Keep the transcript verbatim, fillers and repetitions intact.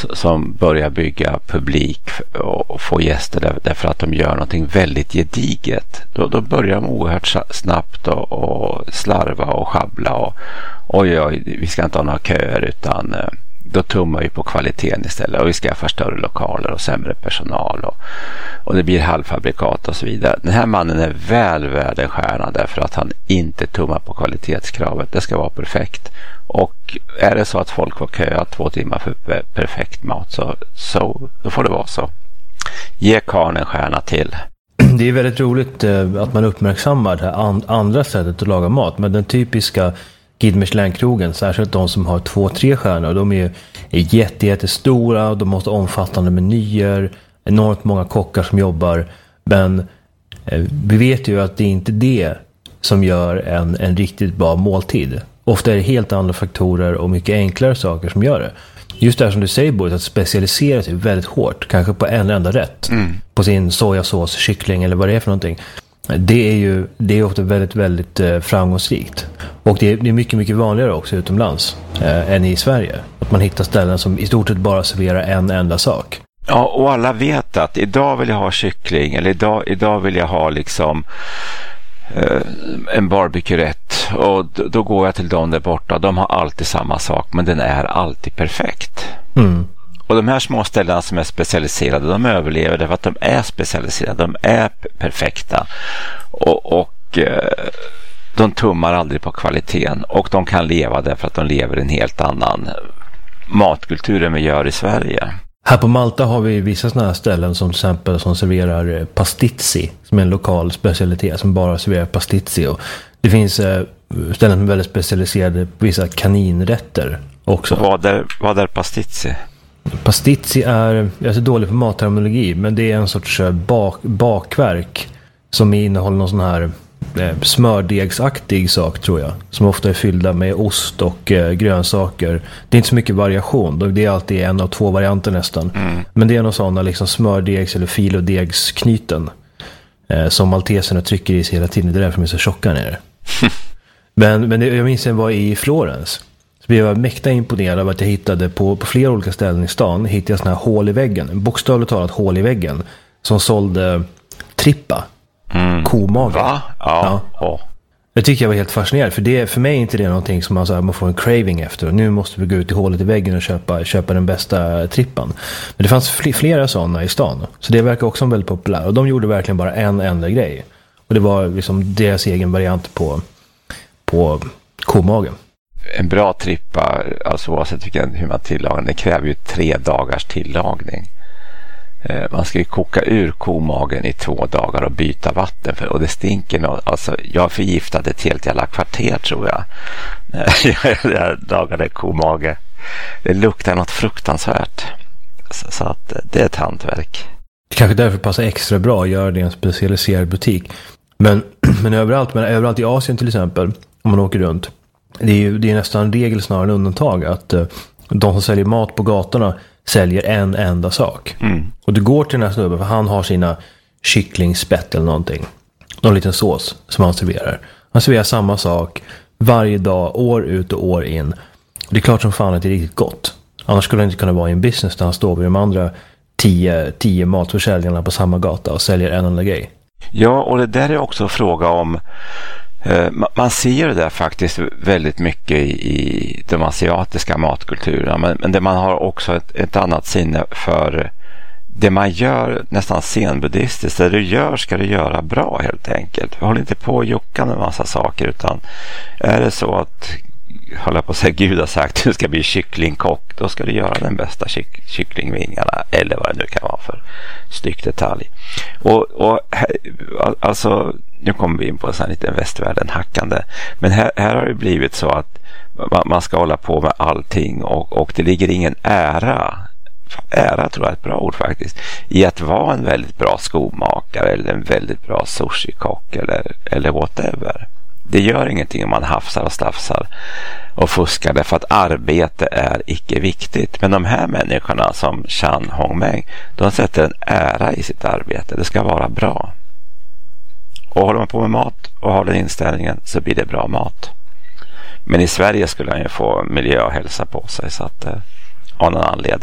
som börjar bygga publik och få gäster där, därför att de gör någonting väldigt gediget. Då, då börjar de oerhört snabbt och, och slarva och schabbla och oj, oj, vi ska inte ha några köer, utan då tummar vi på kvaliteten istället och vi skaffar större lokaler och sämre personal och, och det blir halvfabrikat och så vidare. Den här mannen är väl värd en stjärna därför att han inte tummar på kvalitetskravet. Det ska vara perfekt. Och är det så att folk får köa två timmar för perfekt mat, så, så då får det vara så. Ge karln en stjärna till. Det är väldigt roligt att man uppmärksammar det här andra sättet att laga mat, men den typiska Guide Michelin-krogen, särskilt de som har två, tre stjärnor, de är jätte, jättestora, de måste ha omfattande menyer, enormt många kockar som jobbar, men eh, vi vet ju att det är inte det som gör en, en riktigt bra måltid. Ofta är det helt andra faktorer och mycket enklare saker som gör det. Just det här som du säger, Boris, att specialisera sig väldigt hårt, kanske på en enda rätt, mm. på sin sojasås, kyckling eller vad det är för någonting. Det är ju det är ofta väldigt, väldigt eh, framgångsrikt. Och det är, det är mycket, mycket vanligare också utomlands eh, än i Sverige. Att man hittar ställen som i stort sett bara serverar en enda sak. Ja, och alla vet att idag vill jag ha kyckling, eller idag, idag vill jag ha liksom eh, en barbecue-rätt. Och d- då går jag till dem där borta. De har alltid samma sak, men den är alltid perfekt. Mm. Och de här små ställena som är specialiserade, de överlever därför att de är specialiserade. De är p- perfekta. Och, och eh, de tummar aldrig på kvaliteten. Och de kan leva därför att de lever i en helt annan matkultur än vi gör i Sverige. Här på Malta har vi vissa sådana här ställen som till exempel som serverar pastizzi, som är en lokal specialitet som bara serverar pastizzi. Och det finns eh, ställen som är väldigt specialiserade på vissa kaninrätter också. Vad är, vad är pastizzi? Pastizzi är, jag är så dålig på matterminologi, men det är en sorts bak, bakverk som innehåller någon sån här eh, smördegsaktig sak, tror jag, som ofta är fyllda med ost och eh, grönsaker. Det är inte så mycket variation, det är alltid en av två varianter nästan. Mm. Men det är någon sån liksom smördegs- eller filodegsknyten eh, som malteserna trycker i sig hela tiden. Det är därför de är så tjocka nere. men men det, jag minns jag var i Florens. Så jag var mäkta imponerad av att jag hittade på, på flera olika ställen i stan hittade jag såna här hål i väggen, en bokstavligt talat hål i väggen, som sålde trippa, mm. komage. Va? Ja. ja. Det tycker jag var helt fascinerande, för, det, för mig är inte det någonting som man, så här, man får en craving efter. Och nu måste vi gå ut i hålet i väggen och köpa, köpa den bästa trippan. Men det fanns fl- flera sådana i stan, så det verkar också väldigt populärt. Och de gjorde verkligen bara en enda grej. Och det var liksom deras egen variant på, på komagen. En bra trippa, alltså oavsett vilken, hur man tillagar, det kräver ju tre dagars tillagning. Eh, man ska ju koka ur komagen i två dagar och byta vatten för, och det stinker något. Alltså, jag förgiftade ett helt jävla kvarter, tror jag. Jag dagade komage. Det luktar något fruktansvärt. Så, så att det är ett hantverk. Det kanske därför passar extra bra att göra det i en specialiserad butik. Men, men överallt, men överallt i Asien till exempel, om man åker runt, det är ju det är nästan en regel snarare än undantag att uh, de som säljer mat på gatorna säljer en enda sak. Mm. Och du går till den här snubben, för han har sina kycklingspett eller någonting. Någon liten sås som han serverar. Han serverar samma sak varje dag, år ut och år in. Och det är klart som fan att det är riktigt gott. Annars skulle det inte kunna vara i en business där han står vid de andra tio, tio matförsäljarna på samma gata och säljer en enda grej. Ja, och det där är också fråga om man ser det där faktiskt väldigt mycket i de asiatiska matkulturerna, men, men det man har också ett, ett annat sinne för det man gör nästan zenbuddhistiskt. Det du gör ska du göra bra, helt enkelt. Håll inte på och jucka med massa saker, utan är det så att hålla på att säga Gud har sagt du ska bli kycklingkock, då ska du göra den bästa kyck, kycklingvingarna eller vad det nu kan vara för styck detalj. Och, och alltså, nu kommer vi in på en sån här liten västvärlden hackande, men här, här har det blivit så att man ska hålla på med allting och, och det ligger ingen ära ära tror jag är ett bra ord faktiskt, i att vara en väldigt bra skomakare eller en väldigt bra sushikock eller, eller whatever. Det gör ingenting om man hafsar och stafsar och fuskar, därför att arbete är icke viktigt. Men de här människorna som Chan Hongmeng, de sätter en ära i sitt arbete. Det ska vara bra. Och håller man på med mat och har den inställningen, så blir det bra mat. Men i Sverige skulle han ju få miljö och hälsa på sig, så att eh, av någon anledning.